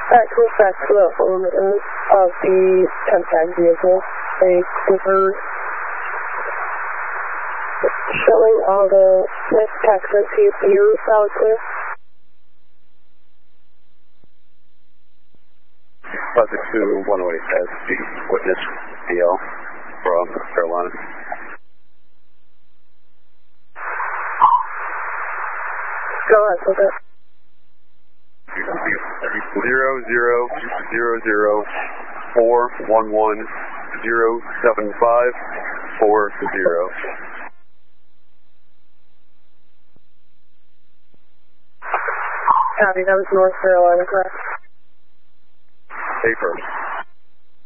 Dispatch to the owner of the temp tag vehicle, a Clifford, showing all the taxes to you, solid clear. Buzzard 2 108 has the witness DL from North Carolina. Go ahead, with it. 00041107540. Copy, that was North Carolina, correct? Paper.